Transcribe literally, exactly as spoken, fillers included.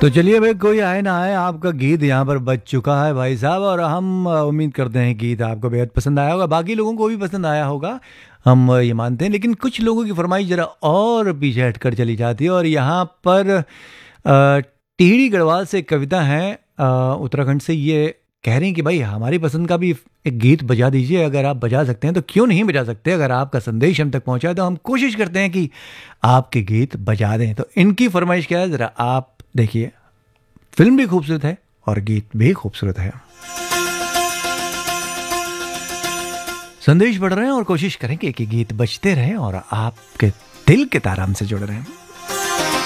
तो चलिए भाई, कोई आए ना आए, आपका गीत यहाँ पर बज चुका है भाई साहब, और हम अ, उम्मीद करते हैं गीत आपको बेहद पसंद आया होगा, बाकी लोगों को भी पसंद आया होगा, हम अ, ये मानते हैं। लेकिन कुछ लोगों की फरमाइश जरा और पीछे हटकर चली जाती है, और यहाँ पर अ, टिहरी गढ़वाल से एक कविता है, अ, उत्तराखंड से। ये कह रही हैं कि भाई हमारी पसंद का भी एक गीत बजा दीजिए, अगर आप बजा सकते हैं तो क्यों नहीं बजा सकते। अगर आपका संदेश हम तक पहुंचा है तो हम कोशिश करते हैं कि आपके गीत बजा दें। तो इनकी फरमाइश क्या है, ज़रा आप देखिए। फिल्म भी खूबसूरत है और गीत भी खूबसूरत है। संदेश बढ़ रहे हैं और कोशिश करेंगे कि गीत बजते रहें और आपके दिल के तार हमसे जुड़ रहे हैं।